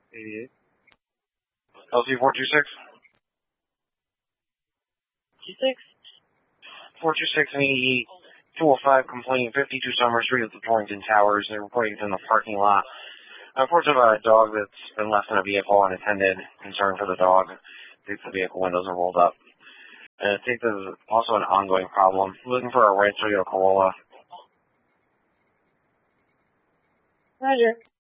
88. LC 426? 26? 426 and 205 complaint, 52 Summer Street at the Torrington Towers. They're reporting it's in the parking lot. Unfortunately, about a dog that's been left in a vehicle unattended. Concern for the dog. The vehicle windows are rolled up. And I think there's also an ongoing problem. Looking for a red Toyota Corolla. Roger.